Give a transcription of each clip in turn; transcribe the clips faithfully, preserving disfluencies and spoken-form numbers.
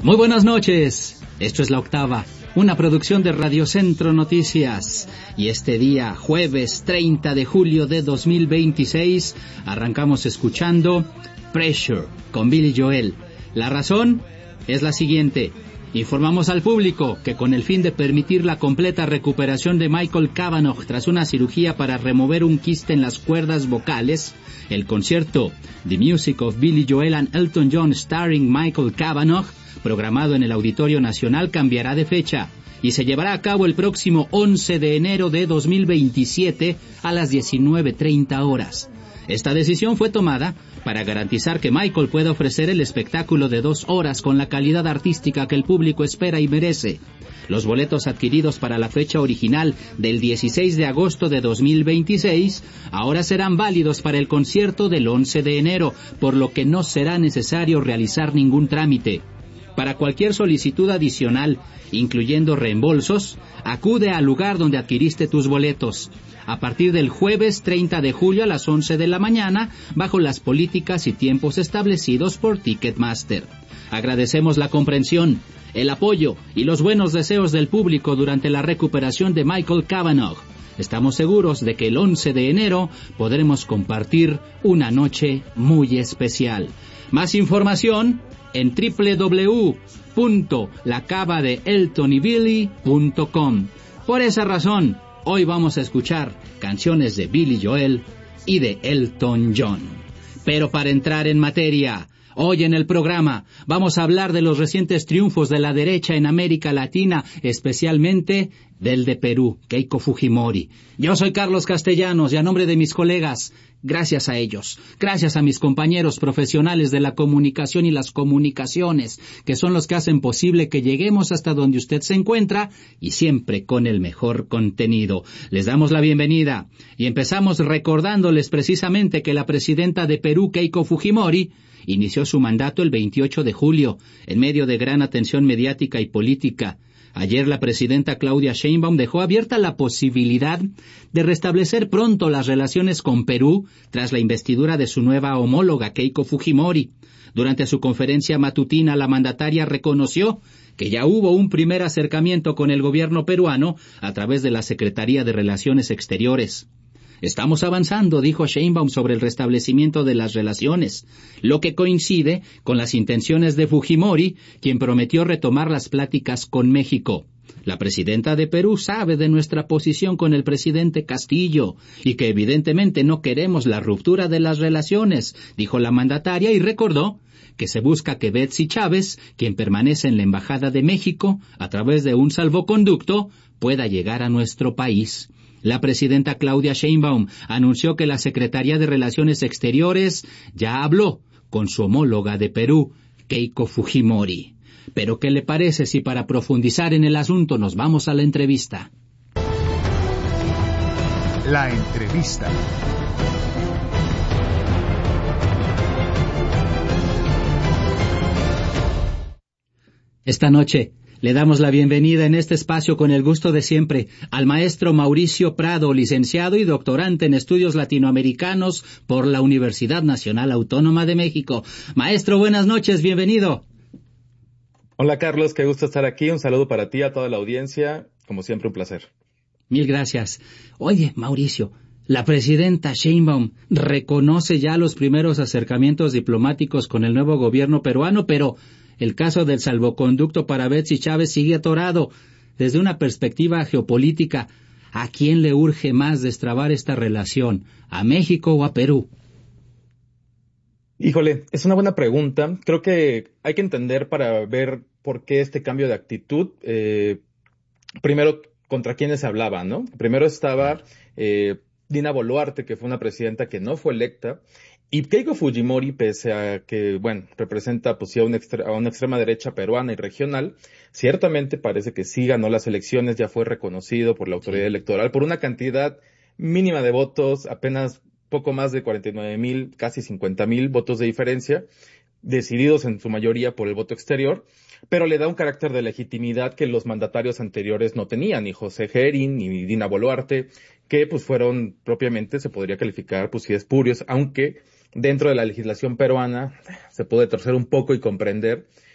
Muy buenas noches, esto es La Octava, una producción de Radio Centro Noticias. Y este día, jueves treinta de julio de dos mil veintiséis, arrancamos escuchando Pressure con Billy Joel. La razón es la siguiente. Informamos al público que con el fin de permitir la completa recuperación de Michael Cavanagh tras una cirugía para remover un quiste en las cuerdas vocales, el concierto The Music of Billy Joel and Elton John starring Michael Cavanagh, programado en el Auditorio Nacional, cambiará de fecha y se llevará a cabo el próximo once de enero de dos mil veintisiete a las diecinueve treinta horas. Esta decisión fue tomada para garantizar que Michael pueda ofrecer el espectáculo de dos horas con la calidad artística que el público espera y merece. Los boletos adquiridos para la fecha original del dieciséis de agosto de dos mil veintiséis ahora serán válidos para el concierto del once de enero, por lo que no será necesario realizar ningún trámite. Para cualquier solicitud adicional, incluyendo reembolsos, acude al lugar donde adquiriste tus boletos, a partir del jueves treinta de julio a las once de la mañana, bajo las políticas y tiempos establecidos por Ticketmaster. Agradecemos la comprensión, el apoyo y los buenos deseos del público durante la recuperación de Michael Cavanagh. Estamos seguros de que el once de enero podremos compartir una noche muy especial. Más información en doble u doble u doble u punto la cava de elton y billy punto com. Por esa razón, hoy vamos a escuchar canciones de Billy Joel y de Elton John. Pero para entrar en materia, hoy en el programa vamos a hablar de los recientes triunfos de la derecha en América Latina, especialmente del de Perú, Keiko Fujimori. Yo soy Carlos Castellanos y a nombre de mis colegas, gracias a ellos, gracias a mis compañeros profesionales de la comunicación y las comunicaciones, que son los que hacen posible que lleguemos hasta donde usted se encuentra y siempre con el mejor contenido. Les damos la bienvenida y empezamos recordándoles precisamente que la presidenta de Perú, Keiko Fujimori, inició su mandato el veintiocho de julio, en medio de gran atención mediática y política. Ayer la presidenta Claudia Sheinbaum dejó abierta la posibilidad de restablecer pronto las relaciones con Perú tras la investidura de su nueva homóloga Keiko Fujimori. Durante su conferencia matutina, la mandataria reconoció que ya hubo un primer acercamiento con el gobierno peruano a través de la Secretaría de Relaciones Exteriores. Estamos avanzando, dijo Sheinbaum, sobre el restablecimiento de las relaciones, lo que coincide con las intenciones de Fujimori, quien prometió retomar las pláticas con México. La presidenta de Perú sabe de nuestra posición con el presidente Castillo y que evidentemente no queremos la ruptura de las relaciones, dijo la mandataria, y recordó que se busca que Betsy Chávez, quien permanece en la Embajada de México, a través de un salvoconducto, pueda llegar a nuestro país. La presidenta Claudia Sheinbaum anunció que la Secretaría de Relaciones Exteriores ya habló con su homóloga de Perú, Keiko Fujimori. Pero ¿qué le parece si para profundizar en el asunto nos vamos a la entrevista? La entrevista. Esta noche le damos la bienvenida en este espacio con el gusto de siempre al maestro Mauricio Prado, licenciado y doctorante en estudios latinoamericanos por la Universidad Nacional Autónoma de México. Maestro, buenas noches, bienvenido. Hola Carlos, qué gusto estar aquí. Un saludo para ti, a toda la audiencia. Como siempre, un placer. Mil gracias. Oye, Mauricio, la presidenta Sheinbaum reconoce ya los primeros acercamientos diplomáticos con el nuevo gobierno peruano, pero el caso del salvoconducto para Betsy Chávez sigue atorado. Desde una perspectiva geopolítica, ¿a quién le urge más destrabar esta relación? ¿A México o a Perú? Híjole, es una buena pregunta. Creo que hay que entender para ver por qué este cambio de actitud. Eh, primero, contra quiénes se hablaba, ¿no? Primero estaba eh, Dina Boluarte, que fue una presidenta que no fue electa, y Keiko Fujimori, pese a que, bueno, representa pues sí a una, extre- a una extrema derecha peruana y regional, ciertamente parece que sí ganó las elecciones, ya fue reconocido por la autoridad electoral por una cantidad mínima de votos, apenas poco más de cuarenta y nueve mil, casi cincuenta mil votos de diferencia, decididos en su mayoría por el voto exterior, pero le da un carácter de legitimidad que los mandatarios anteriores no tenían, ni José Gerin ni Dina Boluarte, que pues fueron propiamente, se podría calificar pues sí espurios, aunque dentro de la legislación peruana se puede torcer un poco y comprender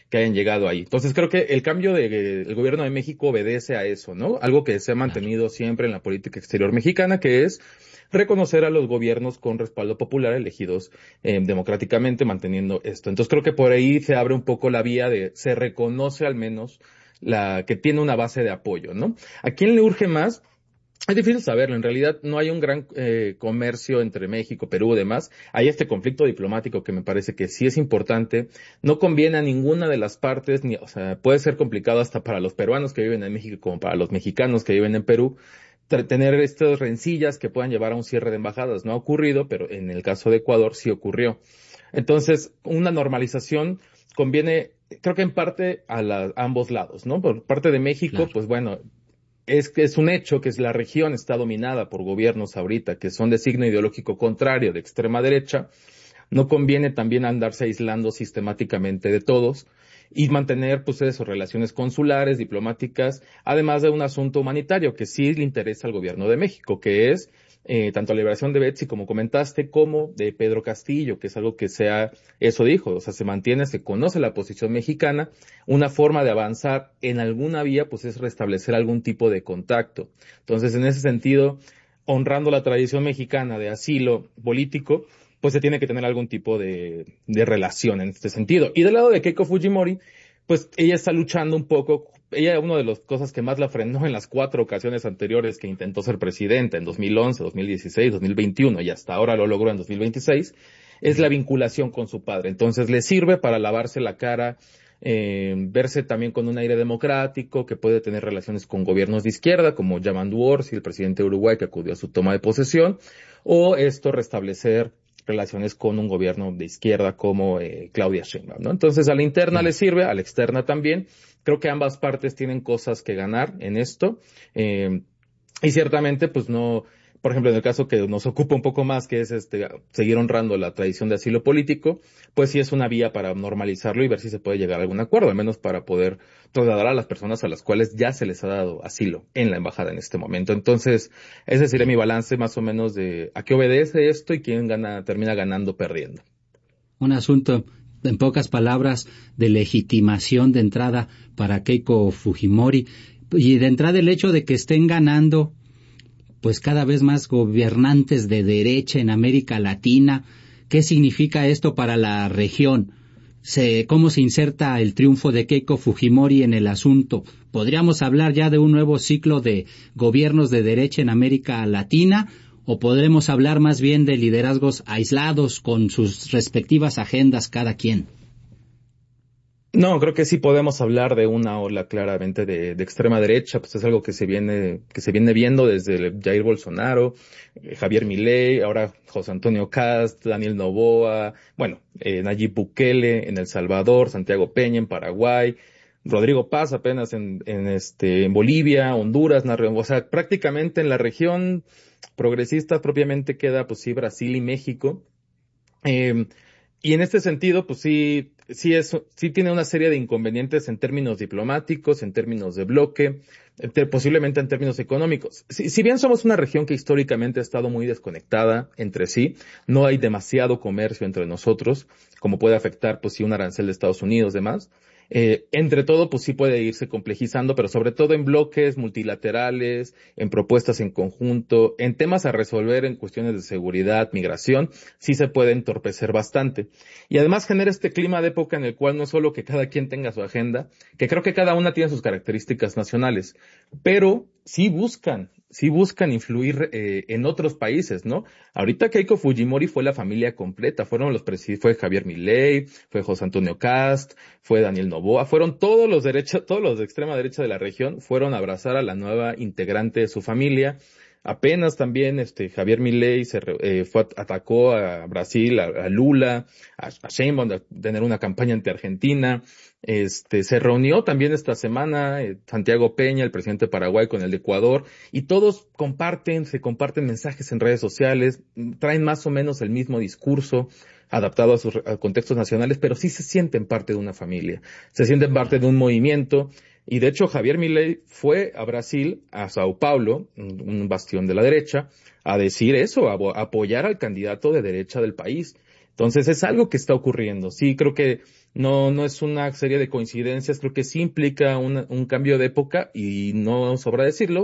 que hayan llegado ahí. Entonces creo que el cambio del gobierno de México obedece a eso, ¿no? Algo que se ha mantenido siempre en la política exterior mexicana, que es reconocer a los gobiernos con respaldo popular elegidos eh, democráticamente, manteniendo esto. Entonces creo que por ahí se abre un poco la vía de, se reconoce al menos la que tiene una base de apoyo, ¿no? ¿A quién le urge más? Es difícil saberlo. En realidad no hay un gran eh, comercio entre México, Perú y demás. Hay este conflicto diplomático que me parece que sí es importante. No conviene a ninguna de las partes, ni, o sea, puede ser complicado hasta para los peruanos que viven en México como para los mexicanos que viven en Perú, tener estas rencillas que puedan llevar a un cierre de embajadas. No ha ocurrido, pero en el caso de Ecuador sí ocurrió. Entonces, una normalización conviene, creo que en parte a, la, a ambos lados, ¿no? Por parte de México, claro. Pues bueno, es que es un hecho que la región está dominada por gobiernos ahorita que son de signo ideológico contrario, de extrema derecha. No conviene también andarse aislando sistemáticamente de todos y mantener, pues, eso, relaciones consulares, diplomáticas, además de un asunto humanitario que sí le interesa al gobierno de México, que es eh, tanto la liberación de Betsy, como comentaste, como de Pedro Castillo, que es algo que sea, eso dijo, o sea, se mantiene, se conoce la posición mexicana, una forma de avanzar en alguna vía, pues, es restablecer algún tipo de contacto. Entonces, en ese sentido, honrando la tradición mexicana de asilo político, pues se tiene que tener algún tipo de, de relación en este sentido. Y del lado de Keiko Fujimori, pues ella está luchando un poco, ella una de las cosas que más la frenó en las cuatro ocasiones anteriores que intentó ser presidenta, en dos mil once, dos mil dieciséis, dos mil veintiuno, y hasta ahora lo logró en dos mil veintiséis, es la vinculación con su padre. Entonces le sirve para lavarse la cara, eh, verse también con un aire democrático, que puede tener relaciones con gobiernos de izquierda, como Yamandu Orsi, el presidente de Uruguay, que acudió a su toma de posesión, o esto restablecer relaciones con un gobierno de izquierda como eh, Claudia Sheinbaum, ¿no? Entonces, a la interna le sirve, a la externa también. Creo que ambas partes tienen cosas que ganar en esto. Eh, y ciertamente, pues no, por ejemplo, en el caso que nos ocupa un poco más, que es este seguir honrando la tradición de asilo político, pues sí es una vía para normalizarlo y ver si se puede llegar a algún acuerdo, al menos para poder trasladar a las personas a las cuales ya se les ha dado asilo en la embajada en este momento. Entonces, ese sería mi balance más o menos de a qué obedece esto y quién gana, termina ganando o perdiendo. Un asunto, en pocas palabras, de legitimación de entrada para Keiko Fujimori, y de entrada el hecho de que estén ganando pues cada vez más gobernantes de derecha en América Latina. ¿Qué significa esto para la región? Se, ¿Cómo se inserta el triunfo de Keiko Fujimori en el asunto? ¿Podríamos hablar ya de un nuevo ciclo de gobiernos de derecha en América Latina? ¿O podremos hablar más bien de liderazgos aislados con sus respectivas agendas cada quien? No, creo que sí podemos hablar de una ola claramente de, de extrema derecha, pues es algo que se viene, que se viene viendo desde Jair Bolsonaro, eh, Javier Milei, ahora José Antonio Kast, Daniel Noboa, bueno, eh, Nayib Bukele en El Salvador, Santiago Peña en Paraguay, Rodrigo Paz apenas en, en este, en Bolivia, Honduras, o sea, prácticamente en la región progresista propiamente queda, pues sí, Brasil y México. Eh, y en este sentido, pues sí, sí es, sí tiene una serie de inconvenientes en términos diplomáticos, en términos de bloque, eh, posiblemente en términos económicos. Si, si bien somos una región que históricamente ha estado muy desconectada entre sí, no hay demasiado comercio entre nosotros, como puede afectar, pues sí, un arancel de Estados Unidos, demás. Eh, entre todo, pues sí puede irse complejizando, pero sobre todo en bloques multilaterales, en propuestas en conjunto, en temas a resolver en cuestiones de seguridad, migración, sí se puede entorpecer bastante. Y además genera este clima de época en el cual no es solo que cada quien tenga su agenda, que creo que cada una tiene sus características nacionales, pero sí buscan, sí buscan influir eh, en otros países, ¿no? Ahorita Keiko Fujimori fue la familia completa, fueron los presidentes, fue Javier Milei, fue José Antonio Kast, fue Daniel Noboa, fueron todos los derechos, todos los de extrema derecha de la región, fueron a abrazar a la nueva integrante de su familia. Apenas también este Javier Milei se eh, fue atacó a Brasil, a, a Lula, a, a Sheinbaum de tener una campaña ante Argentina. Este se reunió también esta semana eh, Santiago Peña, el presidente de Paraguay, con el de Ecuador, y todos comparten, se comparten mensajes en redes sociales, traen más o menos el mismo discurso adaptado a sus a contextos nacionales, pero sí se sienten parte de una familia, se sienten parte de un movimiento. Y de hecho Javier Milei fue a Brasil, a Sao Paulo, un bastión de la derecha, a decir eso, a, a apoyar al candidato de derecha del país. Entonces es algo que está ocurriendo. Sí, creo que No, no es una serie de coincidencias, creo que sí implica una, un cambio de época y no sobra decirlo.